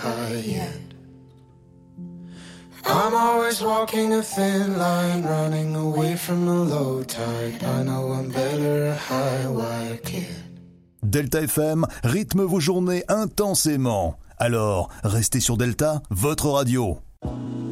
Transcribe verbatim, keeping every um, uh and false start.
high end. I'm always walking a thin line, running away from the low tide. I know I'm better a high wire kid. Delta F M rythme vos journées intensément. Alors, restez sur Delta, votre radio.